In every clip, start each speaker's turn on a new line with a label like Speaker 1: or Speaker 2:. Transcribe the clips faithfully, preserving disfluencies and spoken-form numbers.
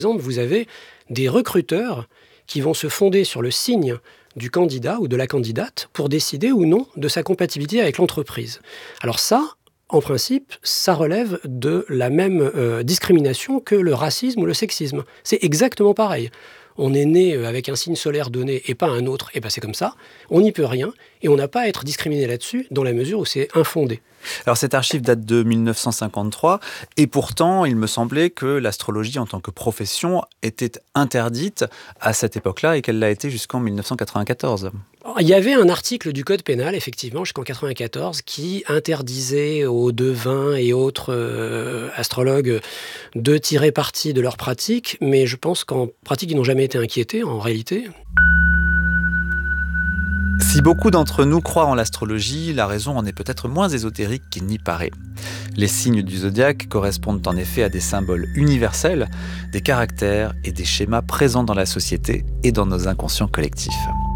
Speaker 1: exemple, vous avez des recruteurs qui vont se fonder sur le signe du candidat ou de la candidate pour décider ou non de sa compatibilité avec l'entreprise. Alors ça, en principe, ça relève de la même euh, discrimination que le racisme ou le sexisme. C'est exactement pareil. On est né avec un signe solaire donné et pas un autre, et ben c'est comme ça, on n'y peut rien, et on n'a pas à être discriminé là-dessus dans la mesure où c'est infondé.
Speaker 2: Alors cette archive date de dix-neuf cent cinquante-trois, et pourtant il me semblait que l'astrologie en tant que profession était interdite à cette époque-là, et qu'elle l'a été jusqu'en dix-neuf cent quatre-vingt-quatorze.
Speaker 1: Il y avait un article du Code pénal, effectivement, jusqu'en quatre-vingt-quatorze, qui interdisait aux devins et autres euh, astrologues de tirer parti de leur pratique, mais je pense qu'en pratique, ils n'ont jamais été inquiétés, en réalité.
Speaker 2: Si beaucoup d'entre nous croient en l'astrologie, la raison en est peut-être moins ésotérique qu'il n'y paraît. Les signes du zodiaque correspondent en effet à des symboles universels, des caractères et des schémas présents dans la société et dans nos inconscients collectifs.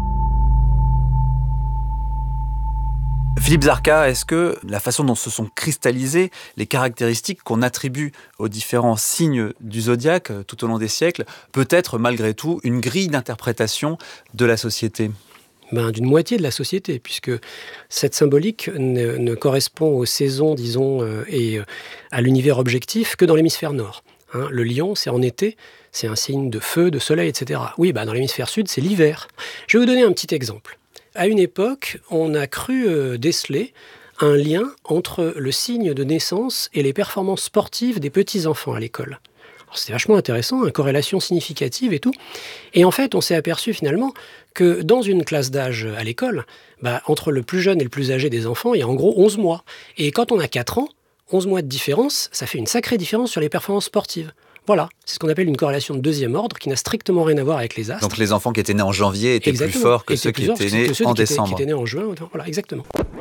Speaker 2: Philippe Zarka, est-ce que la façon dont se sont cristallisées les caractéristiques qu'on attribue aux différents signes du zodiaque tout au long des siècles peut être malgré tout une grille d'interprétation de la société ?
Speaker 1: Ben, d'une moitié de la société, puisque cette symbolique ne, ne correspond aux saisons, disons, euh, et euh, à l'univers objectif que dans l'hémisphère nord. Hein, le lion, c'est en été, c'est un signe de feu, de soleil, et cetera. Oui, ben, dans l'hémisphère sud, c'est l'hiver. Je vais vous donner un petit exemple. À une époque, on a cru euh, déceler un lien entre le signe de naissance et les performances sportives des petits-enfants à l'école. Alors, c'était vachement intéressant, une corrélation significative et tout. Et en fait, on s'est aperçu finalement que dans une classe d'âge à l'école, bah, entre le plus jeune et le plus âgé des enfants, il y a en gros onze mois. Et quand on a quatre ans, onze mois de différence, ça fait une sacrée différence sur les performances sportives. Voilà, c'est ce qu'on appelle une corrélation de deuxième ordre qui n'a strictement rien à voir avec les astres.
Speaker 2: Donc les enfants qui étaient nés en janvier étaient
Speaker 1: exactement.
Speaker 2: plus forts que
Speaker 1: étaient
Speaker 2: ceux
Speaker 1: plus
Speaker 2: qui
Speaker 1: forts
Speaker 2: étaient nés
Speaker 1: que ceux
Speaker 2: en
Speaker 1: qui
Speaker 2: décembre.
Speaker 1: Étaient, qui étaient nés en juin, voilà, exactement.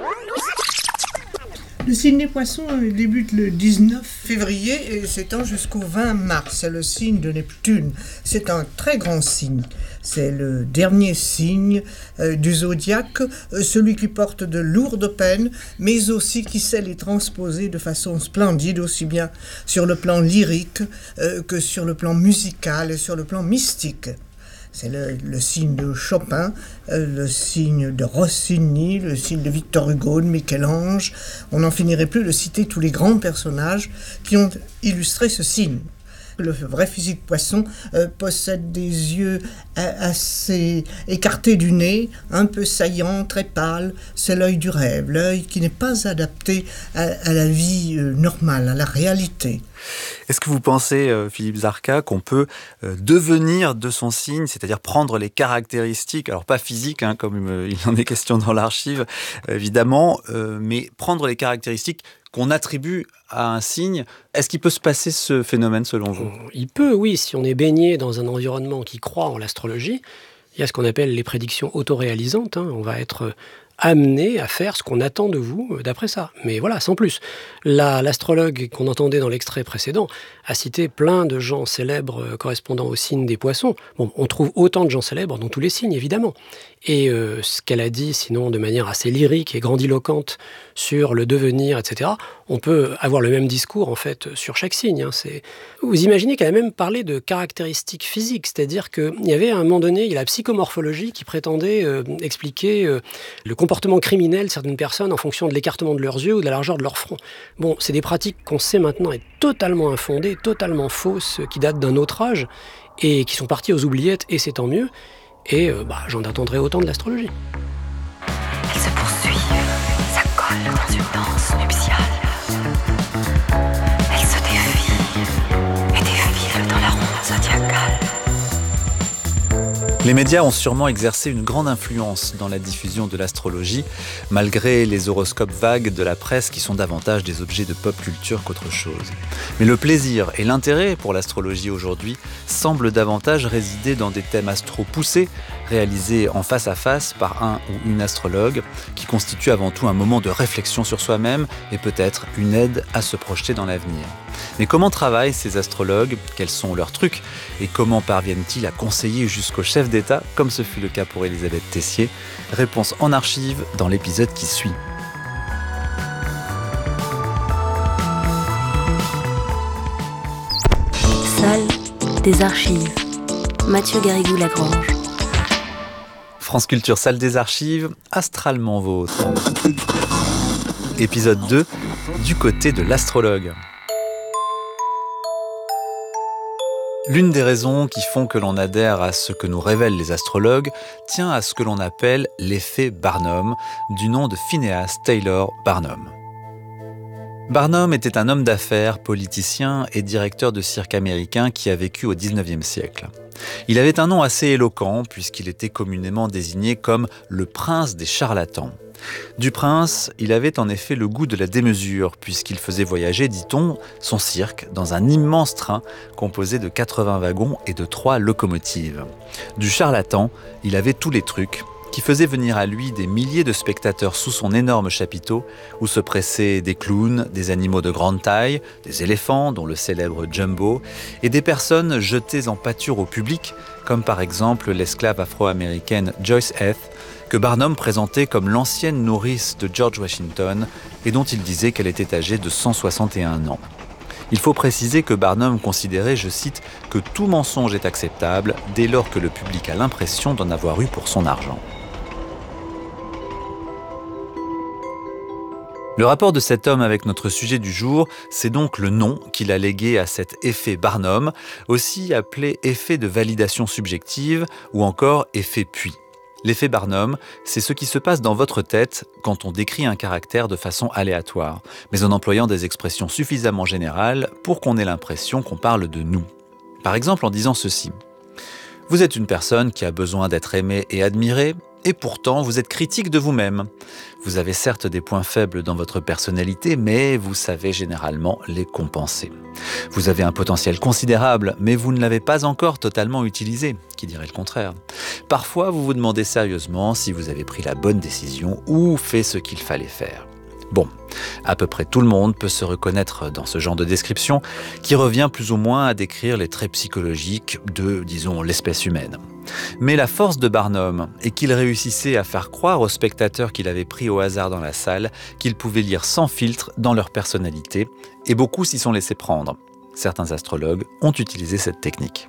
Speaker 3: Le signe des poissons débute le dix-neuf février et s'étend jusqu'au vingt mars. C'est le signe de Neptune. C'est un très grand signe. C'est le dernier signe euh, du zodiaque, euh, celui qui porte de lourdes peines, mais aussi qui sait les transposer de façon splendide, aussi bien sur le plan lyrique euh, que sur le plan musical et sur le plan mystique. C'est le, le signe de Chopin, euh, le signe de Rossini, le signe de Victor Hugo, de Michel-Ange. On n'en finirait plus de citer tous les grands personnages qui ont illustré ce signe. Le vrai physique poisson euh, possède des yeux euh, assez écartés du nez, un peu saillants, très pâles. C'est l'œil du rêve, l'œil qui n'est pas adapté à, à la vie euh, normale, à la réalité.
Speaker 2: Est-ce que vous pensez, euh, Philippe Zarka, qu'on peut euh, devenir de son signe, c'est-à-dire prendre les caractéristiques, alors pas physiques, hein, comme euh, il en est question dans l'archive, évidemment, euh, mais prendre les caractéristiques qu'on attribue à un signe. Est-ce qu'il peut se passer ce phénomène selon vous ?
Speaker 1: Il peut, oui, si on est baigné dans un environnement qui croit en l'astrologie. Il y a ce qu'on appelle les prédictions autoréalisantes. Hein. On va être amené à faire ce qu'on attend de vous d'après ça. Mais voilà, sans plus. La, l'astrologue qu'on entendait dans l'extrait précédent a cité plein de gens célèbres correspondant au signe des poissons. Bon, on trouve autant de gens célèbres dans tous les signes, évidemment. Et euh, ce qu'elle a dit, sinon de manière assez lyrique et grandiloquente sur le devenir, et cetera, on peut avoir le même discours, en fait, sur chaque signe. Hein. C'est... Vous imaginez qu'elle a même parlé de caractéristiques physiques, c'est-à-dire qu'il y avait à un moment donné, il y a la psychomorphologie qui prétendait euh, expliquer euh, le comportement criminel de certaines personnes en fonction de l'écartement de leurs yeux ou de la largeur de leur front. Bon, c'est des pratiques qu'on sait maintenant être totalement infondées, totalement fausses, qui datent d'un autre âge et qui sont parties aux oubliettes, et c'est tant mieux. Et euh, bah, j'en attendrai autant de l'astrologie.
Speaker 4: Elle se poursuit, ça colle dans une danse nuptiale. Elle se défile et défile dans la ronde zodiacale.
Speaker 2: Les médias ont sûrement exercé une grande influence dans la diffusion de l'astrologie, malgré les horoscopes vagues de la presse qui sont davantage des objets de pop culture qu'autre chose. Mais le plaisir et l'intérêt pour l'astrologie aujourd'hui semblent davantage résider dans des thèmes astro poussés, réalisés en face à face par un ou une astrologue, qui constitue avant tout un moment de réflexion sur soi-même et peut-être une aide à se projeter dans l'avenir. Mais comment travaillent ces astrologues ? Quels sont leurs trucs ? Et comment parviennent-ils à conseiller jusqu'au chef d'État, comme ce fut le cas pour Elisabeth Tessier ? Réponse en archive dans l'épisode qui suit.
Speaker 5: Seul, des archives. Mathieu Garrigou-Lagrange.
Speaker 2: France Culture, salle des archives, astralement vôtre. Épisode deux, du côté de l'astrologue. L'une des raisons qui font que l'on adhère à ce que nous révèlent les astrologues tient à ce que l'on appelle l'effet Barnum, du nom de Phineas Taylor Barnum. Barnum était un homme d'affaires, politicien et directeur de cirque américain qui a vécu au dix-neuvième siècle. Il avait un nom assez éloquent puisqu'il était communément désigné comme le prince des charlatans. Du prince, il avait en effet le goût de la démesure puisqu'il faisait voyager, dit-on, son cirque dans un immense train composé de quatre-vingts wagons et de trois locomotives. Du charlatan, il avait tous les trucs qui faisaient venir à lui des milliers de spectateurs sous son énorme chapiteau où se pressaient des clowns, des animaux de grande taille, des éléphants dont le célèbre Jumbo et des personnes jetées en pâture au public comme par exemple l'esclave afro-américaine Joyce Heth que Barnum présentait comme l'ancienne nourrice de George Washington et dont il disait qu'elle était âgée de cent soixante et un ans. Il faut préciser que Barnum considérait, je cite, que tout mensonge est acceptable dès lors que le public a l'impression d'en avoir eu pour son argent. Le rapport de cet homme avec notre sujet du jour, c'est donc le nom qu'il a légué à cet effet Barnum, aussi appelé effet de validation subjective ou encore effet Puy. L'effet Barnum, c'est ce qui se passe dans votre tête quand on décrit un caractère de façon aléatoire, mais en employant des expressions suffisamment générales pour qu'on ait l'impression qu'on parle de nous. Par exemple en disant ceci. Vous êtes une personne qui a besoin d'être aimée et admirée, et pourtant vous êtes critique de vous-même. Vous avez certes des points faibles dans votre personnalité, mais vous savez généralement les compenser. Vous avez un potentiel considérable, mais vous ne l'avez pas encore totalement utilisé, qui dirait le contraire. Parfois, vous vous demandez sérieusement si vous avez pris la bonne décision ou fait ce qu'il fallait faire. Bon, à peu près tout le monde peut se reconnaître dans ce genre de description qui revient plus ou moins à décrire les traits psychologiques de, disons, l'espèce humaine. Mais la force de Barnum est qu'il réussissait à faire croire aux spectateurs qu'il avait pris au hasard dans la salle qu'ils pouvaient lire sans filtre dans leur personnalité, et beaucoup s'y sont laissés prendre. Certains astrologues ont utilisé cette technique.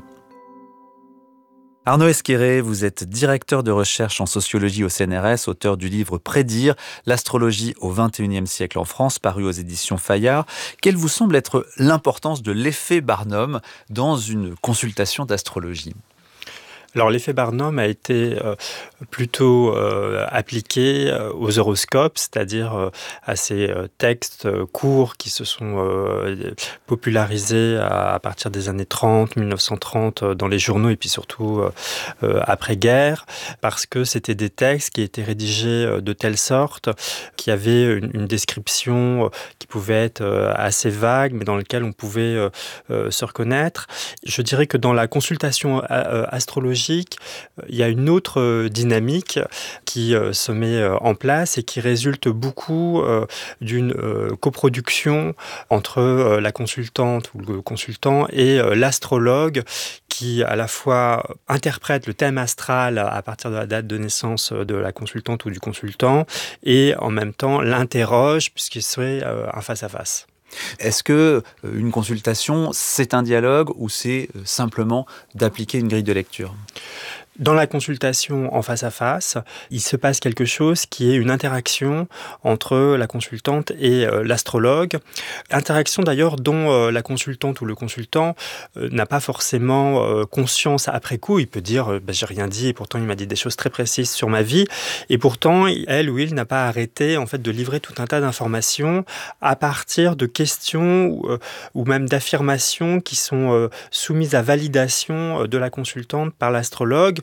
Speaker 2: Arnaud Esqueré, vous êtes directeur de recherche en sociologie au C N R S, auteur du livre Prédire, l'astrologie au vingt et unième siècle en France, paru aux éditions Fayard. Quelle vous semble être l'importance de l'effet Barnum dans une consultation d'astrologie ?
Speaker 6: Alors l'effet Barnum a été euh, plutôt euh, appliqué euh, aux horoscopes, c'est-à-dire euh, à ces euh, textes euh, courts qui se sont euh, popularisés à, à partir des années trente, mille neuf cent trente euh, dans les journaux et puis surtout euh, euh, après-guerre, parce que c'était des textes qui étaient rédigés euh, de telle sorte qu'il y avait une, une description euh, qui pouvait être euh, assez vague, mais dans laquelle on pouvait euh, euh, se reconnaître. Je dirais que dans la consultation euh, astrologique, il y a une autre dynamique qui se met en place et qui résulte beaucoup d'une coproduction entre la consultante ou le consultant et l'astrologue qui à la fois interprète le thème astral à partir de la date de naissance de la consultante ou du consultant et en même temps l'interroge puisqu'il serait un face-à-face.
Speaker 2: Est-ce que une consultation, c'est un dialogue ou c'est simplement d'appliquer une grille de lecture ?
Speaker 6: Dans la consultation en face à face, il se passe quelque chose qui est une interaction entre la consultante et euh, l'astrologue. Interaction d'ailleurs dont euh, la consultante ou le consultant euh, n'a pas forcément euh, conscience après coup. Il peut dire euh, bah, « j'ai rien dit et pourtant il m'a dit des choses très précises sur ma vie ». Et pourtant, elle ou il n'a pas arrêté en fait, de livrer tout un tas d'informations à partir de questions ou, euh, ou même d'affirmations qui sont euh, soumises à validation de la consultante par l'astrologue.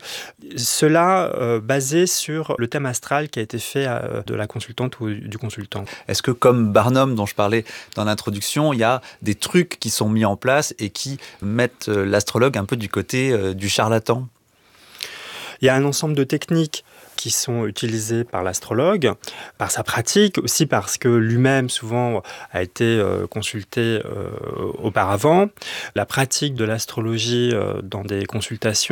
Speaker 6: Cela euh, basé sur le thème astral qui a été fait euh, de la consultante ou du consultant.
Speaker 2: Est-ce que comme Barnum dont je parlais dans l'introduction, il y a des trucs qui sont mis en place et qui mettent euh, l'astrologue un peu du côté euh, du charlatan ?
Speaker 6: Il y a un ensemble de techniques qui sont utilisées par l'astrologue, par sa pratique, aussi parce que lui-même souvent a été euh, consulté euh, auparavant. La pratique de l'astrologie euh, dans des consultations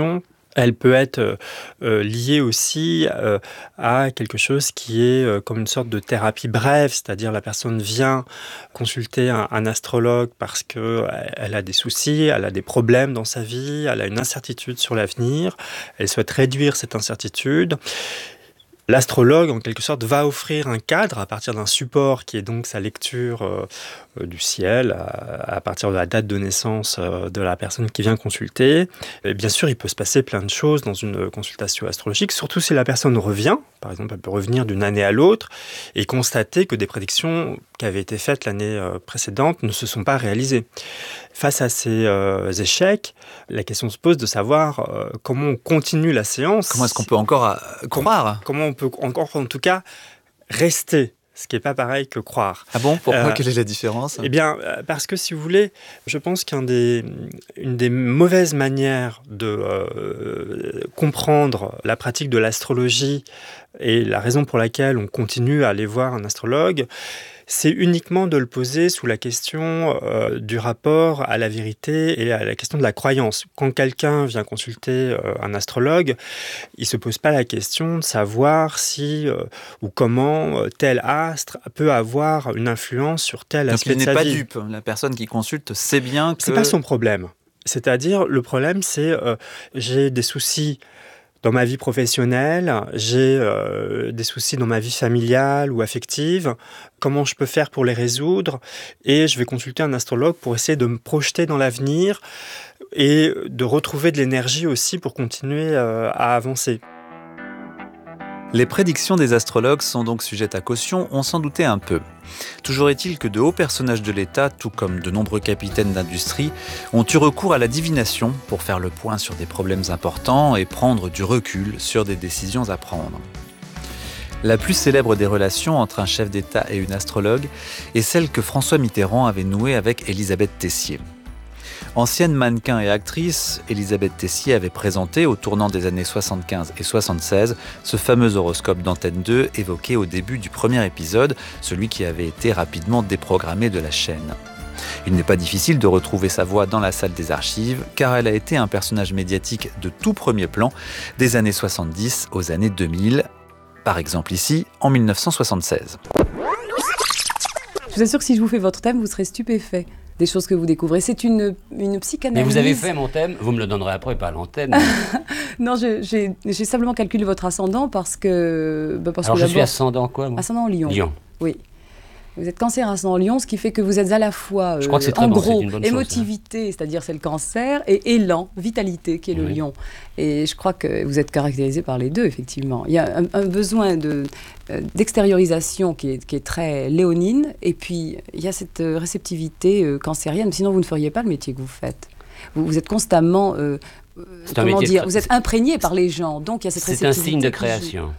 Speaker 6: Elle peut être euh, liée aussi euh, à quelque chose qui est euh, comme une sorte de thérapie brève, c'est-à-dire la personne vient consulter un, un astrologue parce qu'elle a des soucis, elle a des problèmes dans sa vie, elle a une incertitude sur l'avenir, elle souhaite réduire cette incertitude. L'astrologue, en quelque sorte, va offrir un cadre à partir d'un support qui est donc sa lecture euh, du ciel à, à partir de la date de naissance euh, de la personne qui vient consulter. Et bien sûr, il peut se passer plein de choses dans une consultation astrologique, surtout si la personne revient. Par exemple, elle peut revenir d'une année à l'autre et constater que des prédictions qui avaient été faites l'année euh, précédente ne se sont pas réalisées. Face à ces euh, échecs, la question se pose de savoir euh, comment on continue la séance.
Speaker 2: Comment est-ce qu'on peut encore euh, croire ?
Speaker 6: Comment on peut encore, en tout cas, rester, ce qui n'est pas pareil que croire.
Speaker 2: Ah bon ? Pourquoi ?
Speaker 6: Euh,
Speaker 2: Quelle est la différence ?
Speaker 6: Eh bien, parce que si vous voulez, je pense qu'une des, une des mauvaises manières de euh, comprendre la pratique de l'astrologie et la raison pour laquelle on continue à aller voir un astrologue, c'est uniquement de le poser sous la question euh, du rapport à la vérité et à la question de la croyance. Quand quelqu'un vient consulter euh, un astrologue, il ne se pose pas la question de savoir si euh, ou comment euh, tel astre peut avoir une influence sur tel
Speaker 2: Donc
Speaker 6: aspect
Speaker 2: il
Speaker 6: de sa
Speaker 2: n'est pas
Speaker 6: vie.
Speaker 2: dupe. La personne qui consulte sait bien que...
Speaker 6: C'est pas son problème. C'est-à-dire, le problème, c'est euh, j'ai des soucis dans ma vie professionnelle, j'ai euh, des soucis dans ma vie familiale ou affective, comment je peux faire pour les résoudre ? Et je vais consulter un astrologue pour essayer de me projeter dans l'avenir et de retrouver de l'énergie aussi pour continuer euh, à avancer.
Speaker 2: Les prédictions des astrologues sont donc sujettes à caution, on s'en doutait un peu. Toujours est-il que de hauts personnages de l'État, tout comme de nombreux capitaines d'industrie, ont eu recours à la divination pour faire le point sur des problèmes importants et prendre du recul sur des décisions à prendre. La plus célèbre des relations entre un chef d'État et une astrologue est celle que François Mitterrand avait nouée avec Élisabeth Tessier. Ancienne mannequin et actrice, Élisabeth Tessier avait présenté, au tournant des années soixante-quinze et soixante-seize, ce fameux horoscope d'Antenne deux évoqué au début du premier épisode, celui qui avait été rapidement déprogrammé de la chaîne. Il n'est pas difficile de retrouver sa voix dans la salle des archives, car elle a été un personnage médiatique de tout premier plan, des années soixante-dix aux années deux mille, par exemple ici, en mille neuf cent soixante-seize.
Speaker 7: Je vous assure que si je vous fais votre thème, vous serez stupéfait des choses que vous découvrez. C'est une, une psychanalyse.
Speaker 8: Mais vous avez fait mon thème, vous me le donnerez après, pas à l'antenne.
Speaker 7: Non, je, j'ai, j'ai simplement calculé votre ascendant parce que... Bah parce
Speaker 8: Alors
Speaker 7: que
Speaker 8: je suis ascendant quoi moi ?
Speaker 7: Ascendant Lion.
Speaker 8: Lion.
Speaker 7: Oui. Vous êtes cancer ascendant Lion, ce qui fait que vous êtes à la fois, euh,
Speaker 8: je crois que c'est très
Speaker 7: en
Speaker 8: bon,
Speaker 7: gros,
Speaker 8: c'est une bonne
Speaker 7: émotivité, chose, hein. C'est-à-dire c'est le cancer, et élan, vitalité, qui est le
Speaker 8: oui. Lion.
Speaker 7: Et je crois que vous êtes caractérisé par les deux, effectivement. Il y a un, un besoin de, euh, d'extériorisation qui est, qui est très léonine, et puis il y a cette réceptivité euh, cancérienne, sinon vous ne feriez pas le métier que vous faites. Vous, vous êtes constamment, euh, comment dire, de... vous êtes imprégné par les gens, donc il y a cette
Speaker 8: c'est
Speaker 7: réceptivité.
Speaker 8: C'est un signe de création.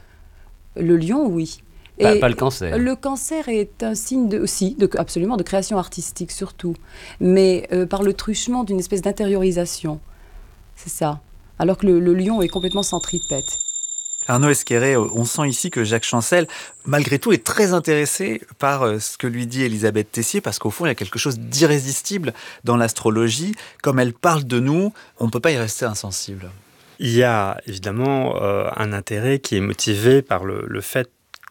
Speaker 7: Le Lion, oui.
Speaker 8: Pas, pas le cancer.
Speaker 7: Le cancer est un signe de, aussi, de, absolument, de création artistique surtout, mais euh, par le truchement d'une espèce d'intériorisation. C'est ça. Alors que le, le lion est complètement centripète.
Speaker 2: Arnaud Esquerret, on sent ici que Jacques Chancel, malgré tout, est très intéressé par ce que lui dit Élisabeth Tessier, parce qu'au fond, il y a quelque chose d'irrésistible dans l'astrologie. Comme elle parle de nous, on ne peut pas y rester insensible.
Speaker 6: Il y a évidemment euh, un intérêt qui est motivé par le, le fait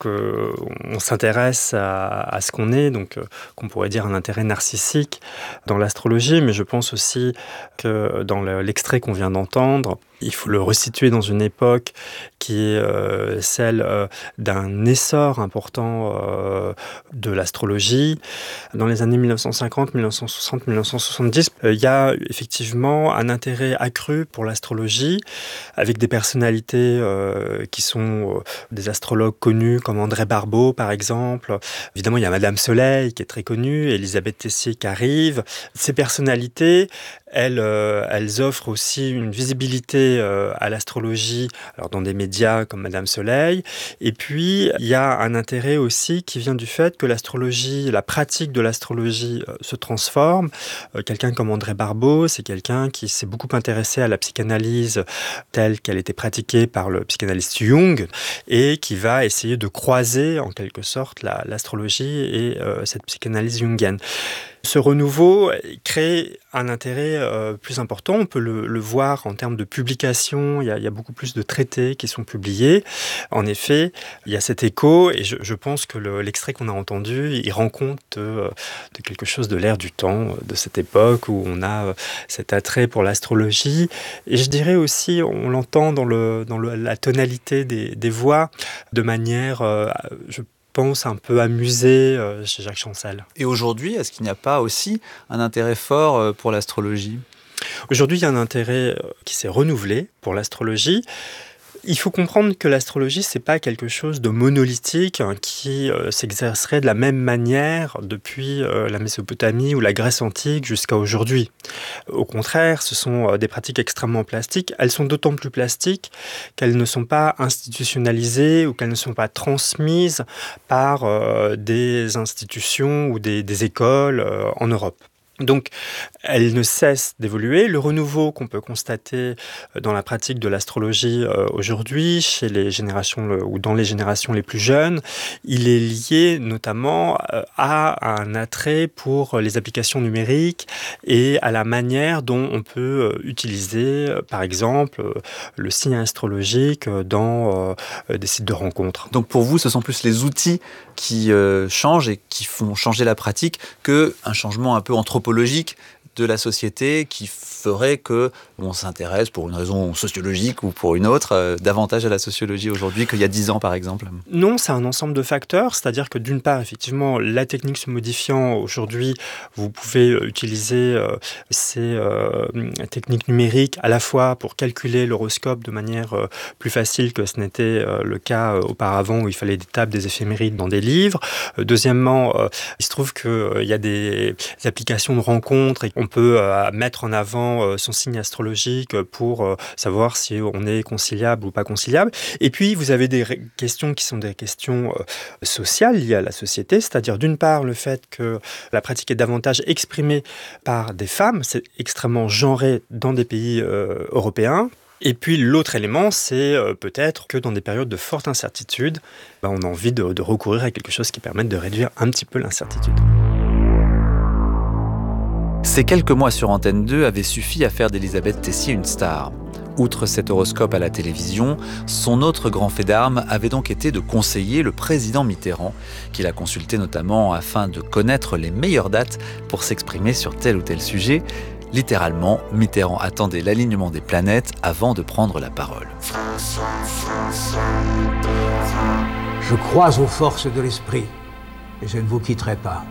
Speaker 6: qu'on s'intéresse à, à ce qu'on est, donc euh, qu'on pourrait dire un intérêt narcissique dans l'astrologie, mais je pense aussi que dans le, l'extrait qu'on vient d'entendre, il faut le resituer dans une époque qui est euh, celle euh, d'un essor important euh, de l'astrologie. Dans les années mille neuf cent cinquante, mille neuf cent soixante, mille neuf cent soixante-dix, euh, il y a effectivement un intérêt accru pour l'astrologie, avec des personnalités euh, qui sont euh, des astrologues connus, comme André Barbeau, par exemple. Évidemment, il y a Madame Soleil, qui est très connue, Élisabeth Tessier qui arrive. Ces personnalités, elles, euh, elles offrent aussi une visibilité euh, à l'astrologie, alors dans des médias comme Madame Soleil. Et puis, il y a un intérêt aussi qui vient du fait que l'astrologie, la pratique de l'astrologie euh, se transforme. Euh, quelqu'un comme André Barbeau, c'est quelqu'un qui s'est beaucoup intéressé à la psychanalyse telle qu'elle était pratiquée par le psychanalyste Jung et qui va essayer de croiser en quelque sorte la, l'astrologie et euh, cette psychanalyse jungienne. Ce renouveau crée un intérêt euh, plus important. On peut le, le voir en termes de publication. Il y, a, il y a beaucoup plus de traités qui sont publiés. En effet, il y a cet écho et je, je pense que le, l'extrait qu'on a entendu, il rend compte de, de quelque chose de l'ère du temps, de cette époque où on a cet attrait pour l'astrologie. Et je dirais aussi, on l'entend dans, le, dans le, la tonalité des, des voix, de manière, euh, je pense, un peu amusée euh, chez Jacques Chancel.
Speaker 2: Et aujourd'hui, est-ce qu'il n'y a pas aussi un intérêt fort euh, pour l'astrologie ?
Speaker 6: Aujourd'hui, il y a un intérêt qui s'est renouvelé pour l'astrologie. Il faut comprendre que l'astrologie, c'est pas quelque chose de monolithique hein, qui euh, s'exercerait de la même manière depuis euh, la Mésopotamie ou la Grèce antique jusqu'à aujourd'hui. Au contraire, ce sont euh, des pratiques extrêmement plastiques. Elles sont d'autant plus plastiques qu'elles ne sont pas institutionnalisées ou qu'elles ne sont pas transmises par euh, des institutions ou des, des écoles euh, en Europe. Donc, elle ne cesse d'évoluer. Le renouveau qu'on peut constater dans la pratique de l'astrologie euh, aujourd'hui, chez les générations le, ou dans les générations les plus jeunes, il est lié notamment euh, à un attrait pour les applications numériques et à la manière dont on peut euh, utiliser, euh, par exemple, euh, le signe astrologique dans euh, des sites de rencontres.
Speaker 2: Donc, pour vous, ce sont plus les outils qui euh, changent et qui font changer la pratique qu'un changement un peu anthropologique de la société qui ferait que on s'intéresse pour une raison sociologique ou pour une autre euh, davantage à la sociologie aujourd'hui qu'il y a dix ans par exemple.
Speaker 6: Non, c'est un ensemble de facteurs, c'est-à-dire que d'une part, effectivement, la technique se modifiant aujourd'hui, vous pouvez utiliser euh, ces euh, techniques numériques à la fois pour calculer l'horoscope de manière euh, plus facile que ce n'était euh, le cas euh, auparavant où il fallait des tables, des éphémérides dans des livres. Euh, deuxièmement, euh, il se trouve qu'il euh, y a des, des applications de rencontres et on peut euh, mettre en avant son signe astrologique pour euh, savoir si on est conciliable ou pas conciliable. Et puis, vous avez des ré- questions qui sont des questions euh, sociales liées à la société, c'est-à-dire d'une part le fait que la pratique est davantage exprimée par des femmes, c'est extrêmement genré dans des pays euh, européens. Et puis l'autre élément, c'est euh, peut-être que dans des périodes de forte incertitude, ben, on a envie de, de recourir à quelque chose qui permette de réduire un petit peu l'incertitude.
Speaker 2: Ces quelques mois sur Antenne deux avaient suffi à faire d'Elisabeth Tessier une star. Outre cet horoscope à la télévision, son autre grand fait d'armes avait donc été de conseiller le président Mitterrand, qu'il a consulté notamment afin de connaître les meilleures dates pour s'exprimer sur tel ou tel sujet. Littéralement, Mitterrand attendait l'alignement des planètes avant de prendre la parole.
Speaker 9: Je crois aux forces de l'esprit et je ne vous quitterai pas.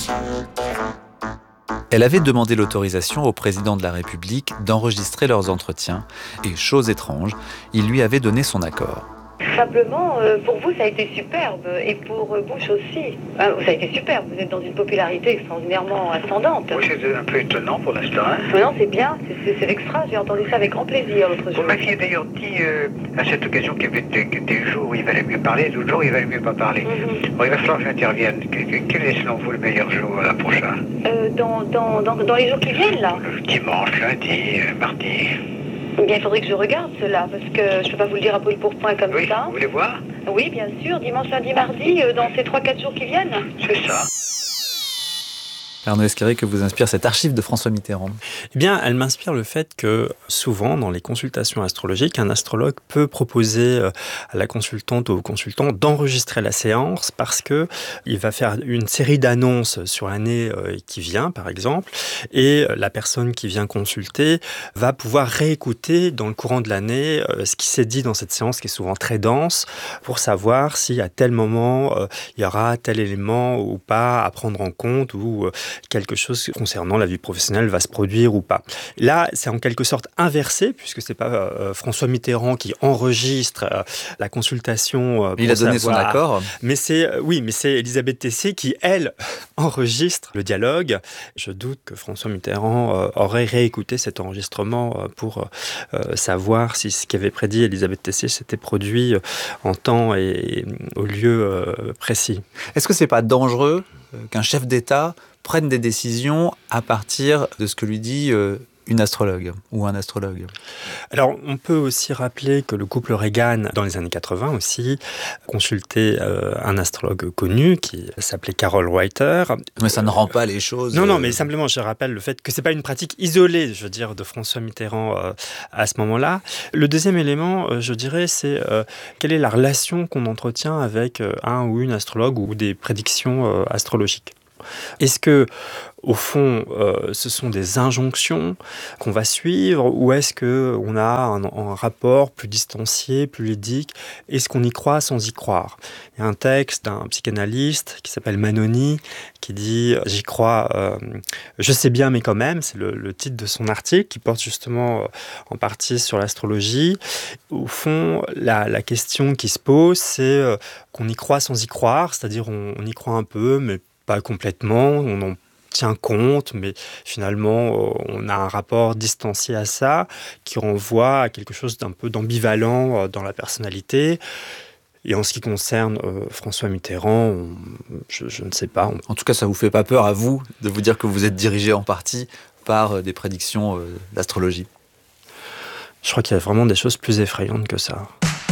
Speaker 2: Elle avait demandé l'autorisation au président de la République d'enregistrer leurs entretiens et, chose étrange, il lui avait donné son accord.
Speaker 10: Simplement, euh, pour vous, ça a été superbe, et pour euh, Bush aussi. Enfin, ça a été superbe, vous êtes dans une popularité extraordinairement ascendante.
Speaker 11: Oui, c'est un peu étonnant pour l'instant. Hein.
Speaker 10: Mais non, c'est bien, c'est, c'est, c'est extra, j'ai entendu ça avec grand plaisir l'autre jour.
Speaker 11: Vous m'aviez d'ailleurs dit euh, à cette occasion qu'il y avait des, des jours où il valait mieux parler, d'autres jours où il valait mieux pas parler. Mm-hmm. Bon, il va falloir que j'intervienne. Quel est selon vous le meilleur jour là, prochain
Speaker 10: euh, dans, dans, dans, dans les jours qui viennent, là
Speaker 11: Le dimanche, lundi, euh, mardi.
Speaker 10: Eh bien, il faudrait que je regarde cela, parce que je ne peux pas vous le dire à brûle pour point comme
Speaker 11: oui,
Speaker 10: ça.
Speaker 11: Vous voulez voir?
Speaker 10: Oui, bien sûr, dimanche, lundi, mardi, euh, dans ces trois quatre jours qui viennent.
Speaker 11: C'est ça.
Speaker 2: Arnaud Esqueré, que vous inspire cette archive de François Mitterrand?
Speaker 6: Eh bien, elle m'inspire le fait que souvent, dans les consultations astrologiques, un astrologue peut proposer à la consultante ou au consultant d'enregistrer la séance parce que il va faire une série d'annonces sur l'année qui vient, par exemple, et la personne qui vient consulter va pouvoir réécouter dans le courant de l'année ce qui s'est dit dans cette séance qui est souvent très dense pour savoir si à tel moment il y aura tel élément ou pas à prendre en compte ou quelque chose concernant la vie professionnelle va se produire ou pas. Là, c'est en quelque sorte inversé, puisque c'est pas euh, François Mitterrand qui enregistre euh, la consultation. Euh,
Speaker 2: Il a donné
Speaker 6: savoir,
Speaker 2: son accord.
Speaker 6: Mais c'est, euh, oui, mais c'est Elisabeth Tessier qui, elle, enregistre le dialogue. Je doute que François Mitterrand euh, aurait réécouté cet enregistrement euh, pour euh, savoir si ce qu'avait prédit Elisabeth Tessier s'était produit euh, en temps et, et au lieu euh, précis.
Speaker 2: Est-ce que c'est pas dangereux euh, qu'un chef d'État prenne des décisions à partir de ce que lui dit euh, une astrologue ou un astrologue.
Speaker 6: Alors, on peut aussi rappeler que le couple Reagan, dans les années quatre-vingts aussi, consultait euh, un astrologue connu qui s'appelait Carol Reiter.
Speaker 2: Mais ça ne rend pas les choses...
Speaker 6: Non, non, mais simplement, je rappelle le fait que c'est pas une pratique isolée, je veux dire, de François Mitterrand euh, à ce moment-là. Le deuxième élément, euh, je dirais, c'est euh, quelle est la relation qu'on entretient avec euh, un ou une astrologue ou des prédictions euh, astrologiques. Est-ce que, au fond, euh, ce sont des injonctions qu'on va suivre, ou est-ce qu'on a un, un rapport plus distancié, plus ludique? Est-ce qu'on y croit sans y croire? Il y a un texte d'un psychanalyste qui s'appelle Manoni qui dit « J'y crois, euh, je sais bien, mais quand même », c'est le, le titre de son article qui porte justement euh, en partie sur l'astrologie. Au fond, la, la question qui se pose, c'est euh, qu'on y croit sans y croire, c'est-à-dire on, on y croit un peu, mais pas complètement, on en tient compte, mais finalement, on a un rapport distancié à ça qui renvoie à quelque chose d'un peu d'ambivalent dans la personnalité. Et en ce qui concerne euh, François Mitterrand, on, je, je ne sais pas. On...
Speaker 2: En tout cas, ça ne vous fait pas peur à vous de vous dire que vous êtes dirigé en partie par euh, des prédictions euh, d'astrologie?
Speaker 6: Je crois qu'il y a vraiment des choses plus effrayantes que ça.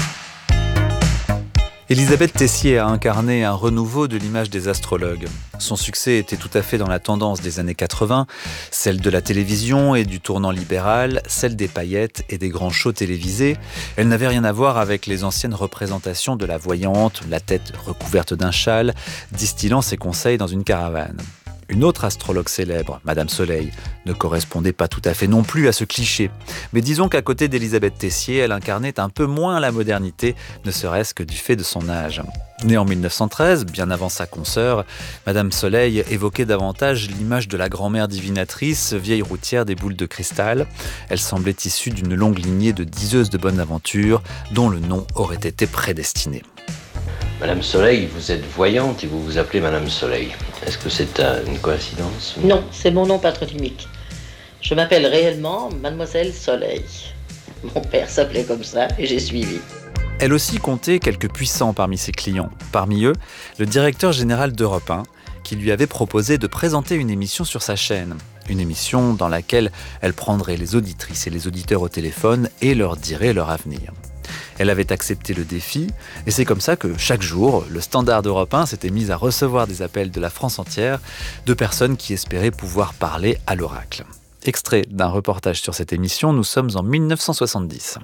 Speaker 2: Élisabeth Tessier a incarné un renouveau de l'image des astrologues. Son succès était tout à fait dans la tendance des années quatre-vingts, celle de la télévision et du tournant libéral, celle des paillettes et des grands shows télévisés. Elle n'avait rien à voir avec les anciennes représentations de la voyante, la tête recouverte d'un châle, distillant ses conseils dans une caravane. Une autre astrologue célèbre, Madame Soleil, ne correspondait pas tout à fait non plus à ce cliché. Mais disons qu'à côté d'Élisabeth Tessier, elle incarnait un peu moins la modernité, ne serait-ce que du fait de son âge. Née en mille neuf cent treize, bien avant sa consoeur, Madame Soleil évoquait davantage l'image de la grand-mère divinatrice, vieille routière des boules de cristal. Elle semblait issue d'une longue lignée de diseuses de bonne aventure, dont le nom aurait été prédestiné.
Speaker 12: Madame Soleil, vous êtes voyante et vous vous appelez Madame Soleil. Est-ce que c'est une coïncidence?
Speaker 13: Non, c'est mon nom patronymique. Je m'appelle réellement Mademoiselle Soleil. Mon père s'appelait comme ça et j'ai suivi.
Speaker 2: Elle aussi comptait quelques puissants parmi ses clients. Parmi eux, le directeur général d'Europe un, qui lui avait proposé de présenter une émission sur sa chaîne. Une émission dans laquelle elle prendrait les auditrices et les auditeurs au téléphone et leur dirait leur avenir. Elle avait accepté le défi, et c'est comme ça que chaque jour, le Standard d'Europe un s'était mis à recevoir des appels de la France entière de personnes qui espéraient pouvoir parler à l'oracle. Extrait d'un reportage sur cette émission, nous sommes en mille neuf cent soixante-dix.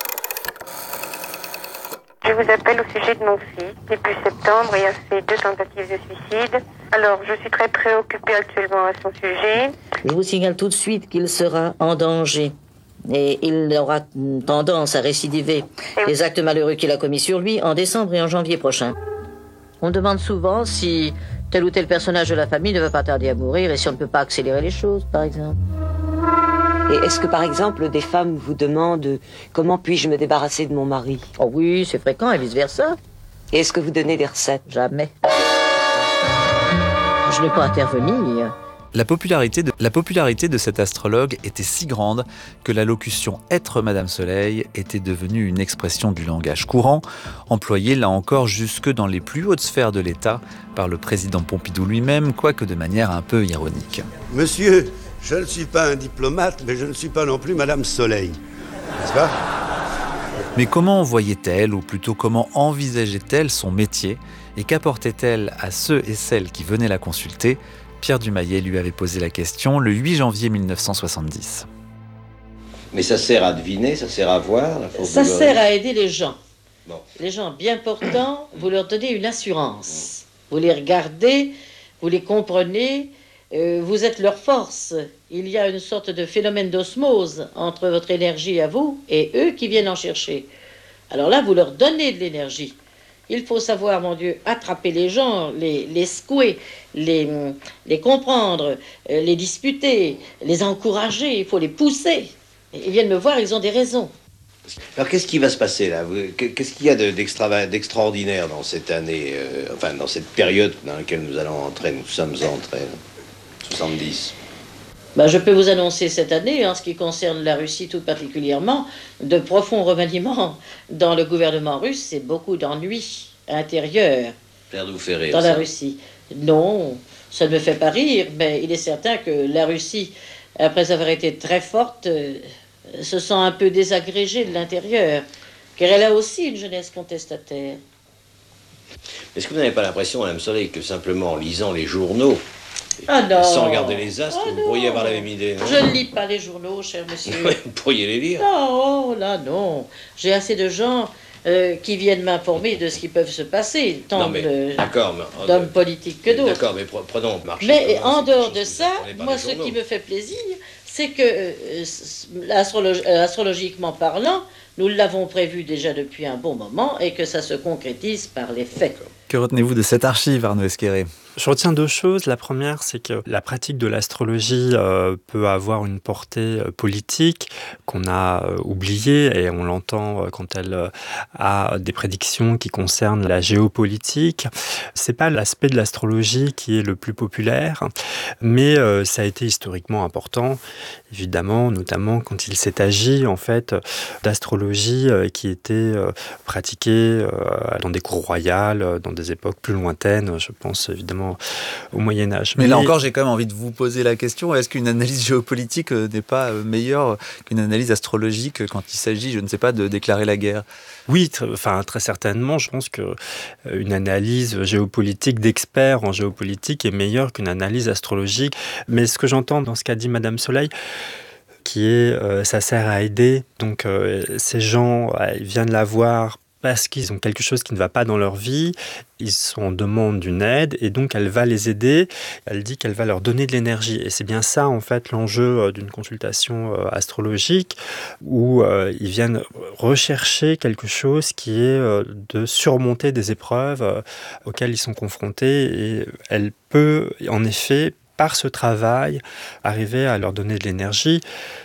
Speaker 14: Je vous appelle au sujet de mon fils. Début septembre, il a fait deux tentatives de suicide. Alors, je suis très préoccupée actuellement à son sujet.
Speaker 13: Je vous signale tout de suite qu'il sera en danger. Et il aura tendance à récidiver les actes malheureux qu'il a commis sur lui en décembre et en janvier prochain. On demande souvent si tel ou tel personnage de la famille ne va pas tarder à mourir et si on ne peut pas accélérer les choses, par exemple.
Speaker 15: Et est-ce que, par exemple, des femmes vous demandent « Comment puis-je me débarrasser de mon mari ?»
Speaker 13: Oh oui, c'est fréquent et vice-versa.
Speaker 15: Et est-ce que vous donnez des recettes?
Speaker 13: Jamais. Je n'ai pas intervenu.
Speaker 2: La popularité, de, la popularité de cet astrologue était si grande que la locution « être Madame Soleil » était devenue une expression du langage courant, employée là encore jusque dans les plus hautes sphères de l'État par le président Pompidou lui-même, quoique de manière un peu ironique.
Speaker 16: Monsieur, je ne suis pas un diplomate, mais je ne suis pas non plus Madame Soleil. N'est-ce pas?
Speaker 2: Mais comment voyait-elle, ou plutôt comment envisageait-elle son métier, et qu'apportait-elle à ceux et celles qui venaient la consulter? Pierre Dumayet lui avait posé la question le huit janvier mille neuf cent soixante-dix.
Speaker 12: Mais ça sert à deviner, ça sert à voir?
Speaker 13: Ça sert à aider les gens. Bon. Les gens bien portants, vous leur donnez une assurance. Vous les regardez, vous les comprenez, euh, vous êtes leur force. Il y a une sorte de phénomène d'osmose entre votre énergie à vous et eux qui viennent en chercher. Alors là, vous leur donnez de l'énergie. Il faut savoir, mon Dieu, attraper les gens, les, les secouer, les, les comprendre, les disputer, les encourager, il faut les pousser. Ils viennent me voir, ils ont des raisons.
Speaker 12: Alors qu'est-ce qui va se passer là? Qu'est-ce qu'il y a d'extra, d'extraordinaire dans cette année, euh, enfin dans cette période dans laquelle nous allons entrer, nous sommes entrés, soixante-dix?
Speaker 13: Ben, je peux vous annoncer cette année, en ce qui concerne la Russie tout particulièrement, de profonds remaniements dans le gouvernement russe, c'est beaucoup d'ennuis intérieurs
Speaker 12: Faire vous faire rire,
Speaker 13: dans
Speaker 12: ça.
Speaker 13: la Russie. Non, ça ne me fait pas rire, mais il est certain que la Russie après avoir été très forte, euh, se sent un peu désagrégée de l'intérieur, car elle a aussi une jeunesse contestataire.
Speaker 12: Est-ce que vous n'avez pas l'impression, Madame Soleil, que simplement en lisant les journaux,
Speaker 13: Ah non.
Speaker 12: sans regarder les astres,
Speaker 13: Ah
Speaker 12: vous
Speaker 13: non.
Speaker 12: pourriez avoir la même idée, non?
Speaker 13: Je ne lis pas les journaux, cher monsieur.
Speaker 12: Vous pourriez les lire.
Speaker 13: Non, là, non. J'ai assez de gens euh, qui viennent m'informer de ce qui peut se passer, tant
Speaker 12: Non, mais,
Speaker 13: de-
Speaker 12: d'accord, mais-
Speaker 13: d'hommes politiques que d'autres.
Speaker 12: D'accord, mais pre- prenons marché.
Speaker 13: Mais
Speaker 12: commun,
Speaker 13: en
Speaker 12: c'est
Speaker 13: dehors
Speaker 12: quelque
Speaker 13: de
Speaker 12: chose que
Speaker 13: ça,
Speaker 12: vous apprenez par
Speaker 13: moi,
Speaker 12: les
Speaker 13: ce
Speaker 12: journaux.
Speaker 13: qui me fait plaisir, c'est que, euh, s- l'astrologi- euh, astrologiquement parlant, nous l'avons prévu déjà depuis un bon moment et que ça se concrétise par les faits.
Speaker 2: Que retenez-vous de cette archive, Arnaud Esqueré?
Speaker 6: Je retiens deux choses. La première, c'est que la pratique de l'astrologie euh, peut avoir une portée euh, politique qu'on a euh, oubliée, et on l'entend euh, quand elle euh, a des prédictions qui concernent la géopolitique. C'est pas l'aspect de l'astrologie qui est le plus populaire, mais euh, ça a été historiquement important, évidemment, notamment quand il s'est agi en fait d'astrologie euh, qui était euh, pratiquée euh, dans des cours royales, euh, dans des époques plus lointaines. Je pense évidemment au Moyen-Âge.
Speaker 2: Mais, mais là encore, j'ai quand même envie de vous poser la question, est-ce qu'une analyse géopolitique n'est pas meilleure qu'une analyse astrologique quand il s'agit, je ne sais pas, de déclarer la guerre?
Speaker 6: Oui, tr- enfin, très certainement. Je pense qu'une analyse géopolitique d'experts en géopolitique est meilleure qu'une analyse astrologique. Mais ce que j'entends dans ce qu'a dit Madame Soleil, qui est euh, ça sert à aider. Donc euh, ces gens, euh, ils viennent la voir parce qu'ils ont quelque chose qui ne va pas dans leur vie, ils sont en demande d'une aide, et donc elle va les aider. Elle dit qu'elle va leur donner de l'énergie. Et c'est bien ça, en fait, l'enjeu d'une consultation euh, astrologique, où euh, ils viennent rechercher quelque chose qui est euh, de surmonter des épreuves euh, auxquelles ils sont confrontés. Et elle peut, en effet, par ce travail, arriver à leur donner de l'énergie.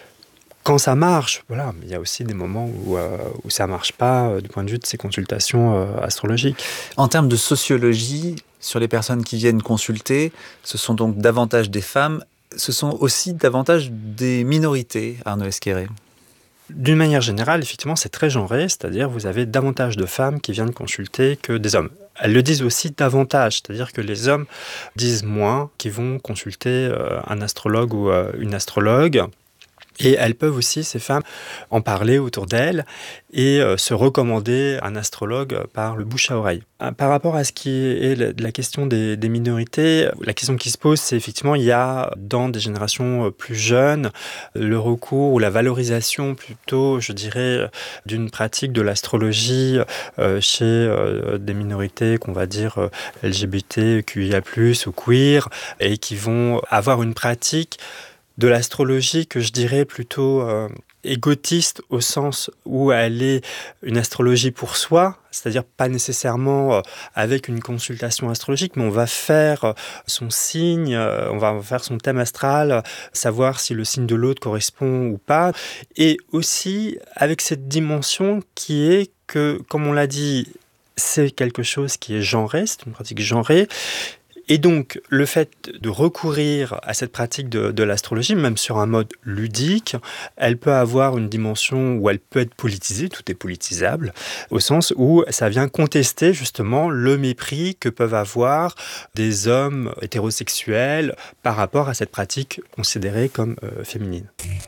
Speaker 6: Quand ça marche, voilà, mais il y a aussi des moments où, euh, où ça ne marche pas euh, du point de vue de ces consultations euh, astrologiques.
Speaker 2: En termes de sociologie, sur les personnes qui viennent consulter, ce sont donc davantage des femmes, ce sont aussi davantage des minorités, Arnaud Esqueré.
Speaker 6: D'une manière générale, effectivement, c'est très genré, c'est-à-dire vous avez davantage de femmes qui viennent consulter que des hommes. Elles le disent aussi davantage, c'est-à-dire que les hommes disent moins qu'ils vont consulter euh, un astrologue ou euh, une astrologue. Et elles peuvent aussi, ces femmes, en parler autour d'elles et euh, se recommander un astrologue par le bouche à oreille. Par rapport à ce qui est la question des, des minorités, la question qui se pose, c'est effectivement, il y a dans des générations plus jeunes le recours ou la valorisation plutôt, je dirais, d'une pratique de l'astrologie euh, chez euh, des minorités qu'on va dire euh, L G B T Q I A plus, ou queer, et qui vont avoir une pratique de l'astrologie que je dirais plutôt euh, égotiste, au sens où elle est une astrologie pour soi, c'est-à-dire pas nécessairement euh, avec une consultation astrologique, mais on va faire euh, son signe, euh, on va faire son thème astral, euh, savoir si le signe de l'autre correspond ou pas, et aussi avec cette dimension qui est que, comme on l'a dit, c'est quelque chose qui est genré, c'est une pratique genrée. Et donc, le fait de recourir à cette pratique de, de l'astrologie, même sur un mode ludique, elle peut avoir une dimension où elle peut être politisée, tout est politisable, au sens où ça vient contester justement le mépris que peuvent avoir des hommes hétérosexuels par rapport à cette pratique considérée comme euh, féminine.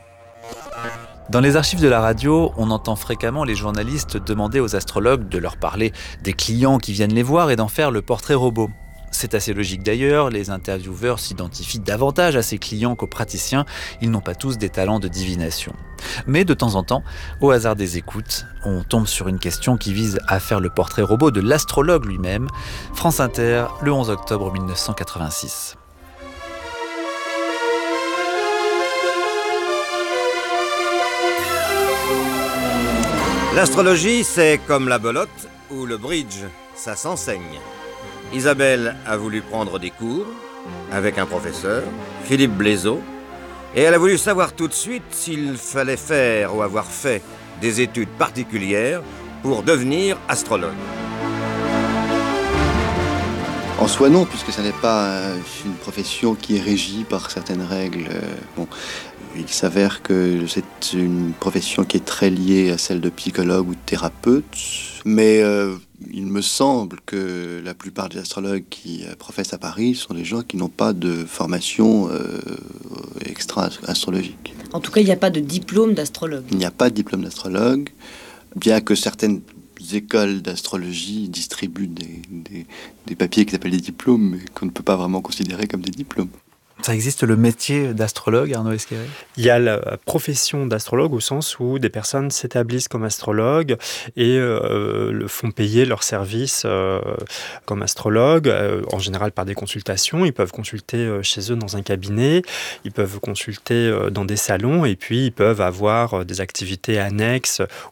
Speaker 2: Dans les archives de la radio, on entend fréquemment les journalistes demander aux astrologues de leur parler des clients qui viennent les voir et d'en faire le portrait robot. C'est assez logique d'ailleurs, les intervieweurs s'identifient davantage à ces clients qu'aux praticiens, ils n'ont pas tous des talents de divination. Mais de temps en temps, au hasard des écoutes, on tombe sur une question qui vise à faire le portrait robot de l'astrologue lui-même. France Inter, le onze octobre mille neuf cent quatre-vingt-six.
Speaker 17: L'astrologie, c'est comme la belote ou le bridge, ça s'enseigne. Isabelle a voulu prendre des cours avec un professeur, Philippe Blaiseau, et elle a voulu savoir tout de suite s'il fallait faire ou avoir fait des études particulières pour devenir astrologue.
Speaker 18: En soi, non, puisque ce n'est pas une profession qui est régie par certaines règles. Bon, il s'avère que c'est une profession qui est très liée à celle de psychologue ou de thérapeute, mais euh, il me semble que la plupart des astrologues qui professent à Paris sont des gens qui n'ont pas de formation euh, extra-astrologiques.
Speaker 19: En tout cas, il n'y a pas de diplôme d'astrologue.
Speaker 18: Il n'y a pas de diplôme d'astrologue, bien que certaines écoles d'astrologie distribuent des, des, des papiers qui s'appellent des diplômes, mais qu'on ne peut pas vraiment considérer comme des diplômes.
Speaker 2: Ça existe le métier d'astrologue, Arnaud Esquerré ?
Speaker 6: Il y a la profession d'astrologue au sens où des personnes s'établissent comme astrologues et euh, le font payer leurs services euh, comme astrologue, euh, en général par des consultations. Ils peuvent consulter euh, chez eux dans un cabinet, ils peuvent consulter euh, dans des salons et puis ils peuvent avoir euh, des activités annexes